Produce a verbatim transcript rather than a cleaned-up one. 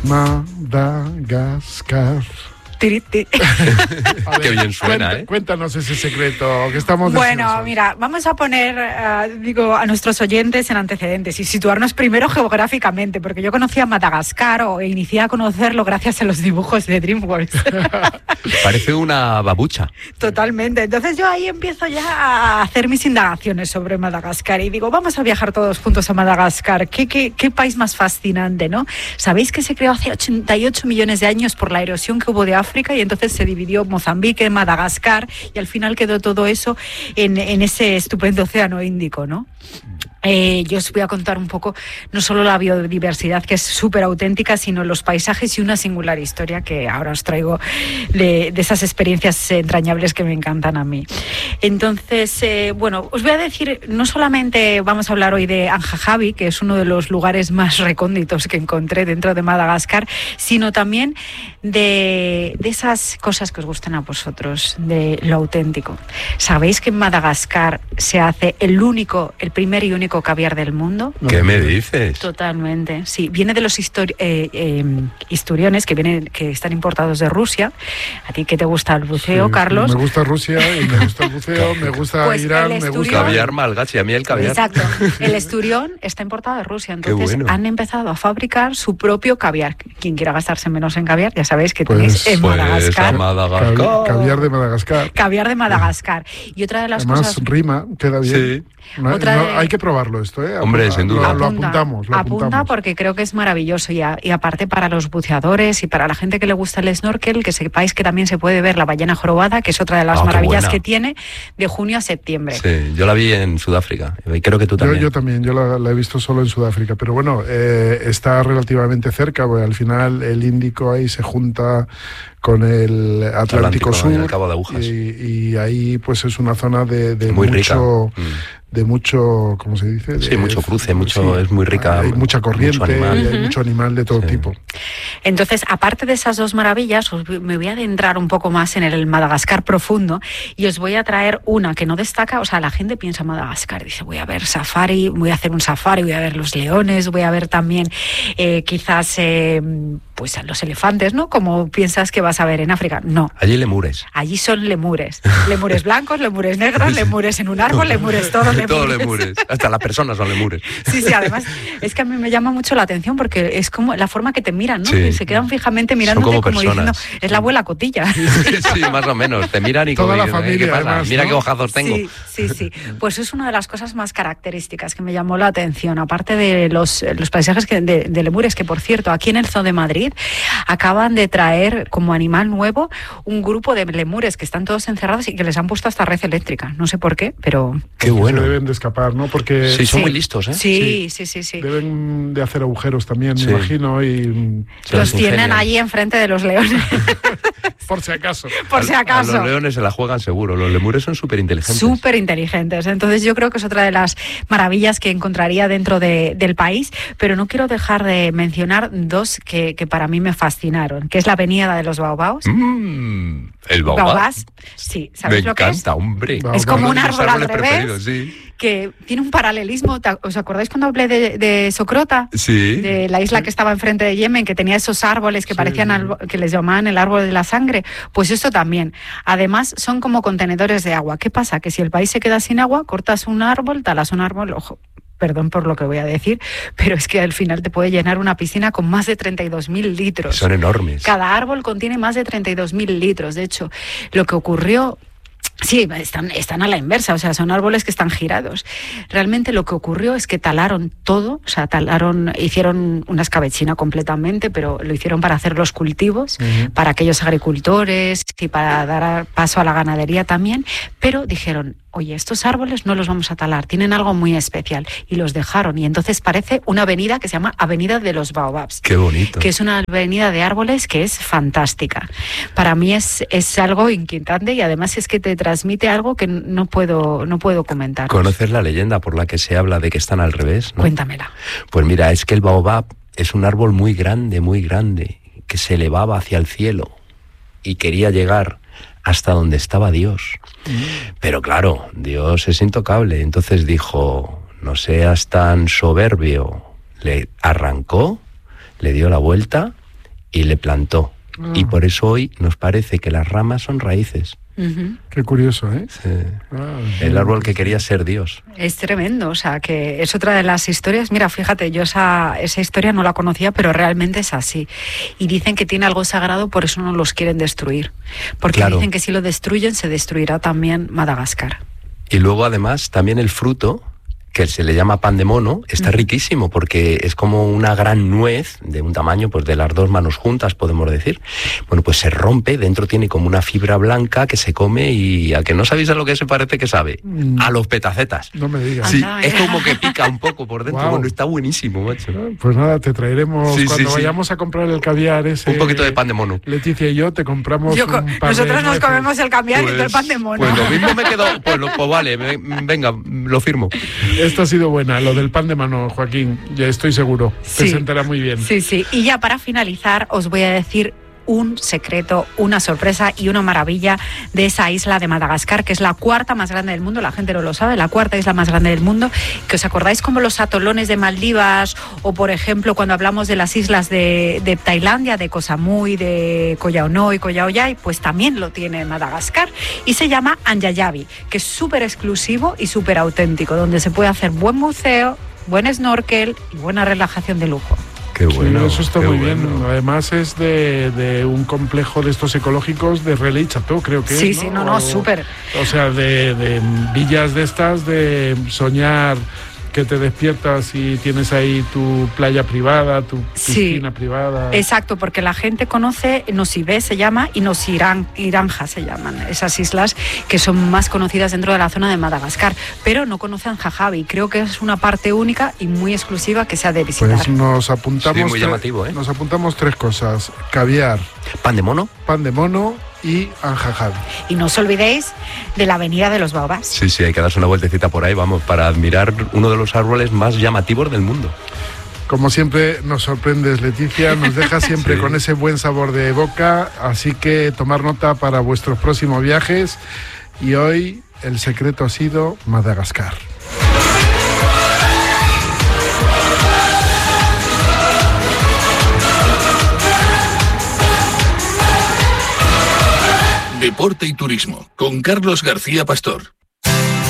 Madagascar. Tiriti. A ver, Qué bien suena, cuenta, ¿eh? Cuéntanos ese secreto que estamos Bueno, deseosos. mira, vamos a poner, uh, digo, a nuestros oyentes en antecedentes y situarnos primero geográficamente, porque yo conocía Madagascar o inicié a conocerlo gracias a los dibujos de DreamWorks. Parece una babucha. Totalmente. Entonces yo ahí empiezo ya a hacer mis indagaciones sobre Madagascar y digo, vamos a viajar todos juntos a Madagascar. ¿Qué, qué, qué país más fascinante, ¿no? ¿Sabéis que se creó hace ochenta y ocho millones de años por la erosión que hubo de África y entonces se dividió Mozambique, Madagascar y al final quedó todo eso en, en ese estupendo océano Índico, ¿no? Eh, yo os voy a contar un poco no solo la biodiversidad, que es súper auténtica, sino los paisajes y una singular historia que ahora os traigo de, de esas experiencias entrañables que me encantan a mí. Entonces, eh, bueno, os voy a decir, no solamente vamos a hablar hoy de Anjajavi, que es uno de los lugares más recónditos que encontré dentro de Madagascar, sino también de, de esas cosas que os gustan a vosotros, de lo auténtico. ¿Sabéis que en Madagascar se hace el único, el primer y único caviar del mundo? ¿Qué me dices? Totalmente, sí. Viene de los histori- eh, eh, histuriones que vienen, que están importados de Rusia. ¿A ti qué te gusta el buceo, Sí, Carlos? Me gusta Rusia y me gusta el buceo, me gusta Pues Irán, el me esturión- gusta... Caviar malgache, a mí el caviar. Exacto. El esturión está importado de Rusia, entonces Qué bueno. han empezado a fabricar su propio caviar. Quien quiera gastarse menos en caviar, ya sabéis que Pues- tenéis en Pues Madagascar. a Madagascar. Cavi- caviar de Madagascar. Caviar de Madagascar. Y otra de las Además, cosas... rima, queda bien. Sí. No, Otra no, de- hay que probarlo esto, ¿eh? Hombre, Apunta- sin duda. Lo, lo Apunta, apuntamos, lo apunta apuntamos. porque creo que es maravilloso y, a- y aparte para los buceadores y para la gente que le gusta el snorkel, que sepáis que también se puede ver la ballena jorobada, que es otra de las Ah, qué maravillas buena. que tiene, de junio a septiembre. Sí, yo la vi en Sudáfrica y creo que tú Yo, también. yo también, yo la, la he visto solo en Sudáfrica, pero bueno, eh, está relativamente cerca, porque al final el Índico ahí se junta con el Atlántico, Atlántico, en el Sur Cabo de Agujas. y, y ahí pues es una zona de, de Muy mucho, rica. Mm. de mucho, ¿cómo se dice? Sí, De- mucho cruce, mucho- es muy rica, Hay mucha corriente, mucho animal. y hay mucho animal de todo Sí. tipo. Entonces, aparte de esas dos maravillas, os, me voy a adentrar un poco más en el Madagascar profundo y os voy a traer una que no destaca. O sea, la gente piensa Madagascar, dice, voy a ver safari, voy a hacer un safari, voy a ver los leones, voy a ver también eh, quizás eh, pues a los elefantes, ¿no? Como piensas que vas a ver en África. No. Allí lemures. Allí son lemures. Lemures blancos, lemures negros, lemures en un árbol, lemures todos lemures. Todos lemures. Hasta las personas son lemures. Sí, sí, además es que a mí me llama mucho la atención porque es como la forma que te miran, ¿no? Sí. Que se quedan fijamente mirándote como como, personas. diciendo, es la abuela Cotilla. Sí, más o menos. Te miran y Toda como la dicen, familia, ¿qué pasa? además, Mira ¿no? qué ojazos tengo. Sí, sí, sí. Pues es una de las cosas más características que me llamó la atención, aparte de los, los paisajes que, de, de lemures, que por cierto, aquí en el Zoo de Madrid acaban de traer como animal nuevo un grupo de lemures que están todos encerrados y que les han puesto hasta red eléctrica. No sé por qué, pero... Qué Porque bueno. se deben de escapar, ¿no? Porque Sí, son Sí. muy listos, ¿eh? Sí, sí, sí, sí. deben de hacer agujeros también, Sí. me imagino, y Se Los las tienen ingenian. allí enfrente de los leones, por si acaso. por si A- acaso. A los leones se la juegan seguro. Los lemures son súper inteligentes. Súper inteligentes. Entonces yo creo que es otra de las maravillas que encontraría dentro de, del país, pero no quiero dejar de mencionar dos que, que para mí me fascinaron, que es la Avenida de los Baobaos. Mm, el baobab. Baobás, sí, Me ¿sabéis lo que es? encanta, hombre. Baobab. Es como un Uno de mis árbol al árboles revés, preferidos, sí. que tiene un paralelismo. ¿Te- ¿Os acordáis cuando hablé de, de Socrota? Sí. De la isla que estaba enfrente de Yemen, que tenía esos árboles que Sí, parecían, sí. albo- que les llamaban el árbol de la sangre. Pues esto también. Además, son como contenedores de agua. ¿Qué pasa? Que si el país se queda sin agua, cortas un árbol, talas un árbol, ojo, perdón por lo que voy a decir, pero es que al final te puede llenar una piscina con más de treinta y dos mil litros. Son enormes. Cada árbol contiene más de treinta y dos mil litros. De hecho, lo que ocurrió... Sí, están, están a la inversa, o sea, son árboles que están girados. Realmente lo que ocurrió es que talaron todo, o sea, talaron, hicieron una escabechina completamente, pero lo hicieron para hacer los cultivos, Ujú. para aquellos agricultores y para dar paso a la ganadería también, pero dijeron, oye, estos árboles no los vamos a talar, tienen algo muy especial, y los dejaron, y entonces parece una avenida que se llama Avenida de los Baobabs. Qué bonito. Que es una avenida de árboles que es fantástica. Para mí es, es algo inquietante y además es que te transmite algo que no puedo, no puedo comentar. ¿Conoces la leyenda por la que se habla de que están al revés? ¿no? Cuéntamela. Pues mira, es que el baobab es un árbol muy grande, muy grande, que se elevaba hacia el cielo y quería llegar hasta donde estaba Dios. Pero claro, Dios es intocable. Entonces dijo, no seas tan soberbio. Le arrancó, le dio la vuelta y le plantó. Ah. Y por eso hoy nos parece que las ramas son raíces. Uh-huh. Qué curioso, ¿eh? Sí. Ah, el árbol que quería ser Dios. Es tremendo, o sea, que es otra de las historias. Mira, fíjate, yo esa, esa historia no la conocía, pero realmente es así. Y dicen que tiene algo sagrado, por eso no los quieren destruir. Porque claro. dicen que si lo destruyen, se destruirá también Madagascar. Y luego, además, también el fruto, que se le llama pan de mono, está mm. riquísimo porque es como una gran nuez de un tamaño pues de las dos manos juntas, podemos decir. Bueno, pues se rompe, dentro tiene como una fibra blanca que se come y al que no sabéis a lo que se parece que sabe, mm. a los petacetas. No me digas. Sí, Anda, es como que pica un poco por dentro. Wow. Bueno, está buenísimo, macho. Pues nada, te traeremos sí, cuando sí, vayamos sí. a comprar el caviar ese. Un poquito de pan de mono. Leticia y yo te compramos yo, un pan Nosotros de nos comemos el caviar pues, y el pan de mono. Pues lo mismo me quedó, pues, lo, pues vale, venga, lo firmo. Esta ha sido buena. Lo del pan de mano, Joaquín, ya estoy seguro. Sí, te sentará muy bien. Sí, sí. Y ya para finalizar, os voy a decir un secreto, una sorpresa y una maravilla de esa isla de Madagascar, que es la cuarta más grande del mundo, la gente no lo sabe, la cuarta isla más grande del mundo, que os acordáis como los atolones de Maldivas o, por ejemplo, cuando hablamos de las islas de, de Tailandia, de Koh Samui, de Koh Yao No y Koh Yao Yai, pues también lo tiene Madagascar y se llama Anjayabi, que es súper exclusivo y súper auténtico, donde se puede hacer buen buceo, buen snorkel y buena relajación de lujo. Qué bueno, sí, eso está muy bueno. bien. Además es de, de un complejo de estos ecológicos de Relais Chateau, creo que sí, es, ¿no? Sí, no, no, súper. O sea, de, de villas de estas, de soñar que te despiertas y tienes ahí tu playa privada, tu piscina sí, privada. Exacto, porque la gente conoce, Nosibé se llama, y Nosirán, Iranja se llaman, esas islas que son más conocidas dentro de la zona de Madagascar, pero no conocen Jajabi. Creo que es una parte única y muy exclusiva que se ha de visitar. Pues nos apuntamos, sí, muy llamativo, ¿eh? Nos apuntamos tres cosas: caviar, pan de mono, pan de mono y Anjajabi. Y no os olvidéis de la Avenida de los Baobabs. Sí, sí, hay que darse una vueltecita por ahí, vamos, para admirar uno de los árboles más llamativos del mundo. Como siempre nos sorprendes, Leticia, nos dejas siempre sí. con ese buen sabor de boca, así que tomar nota para vuestros próximos viajes. Y hoy el secreto ha sido Madagascar. Deporte y turismo, con Carlos García Pastor.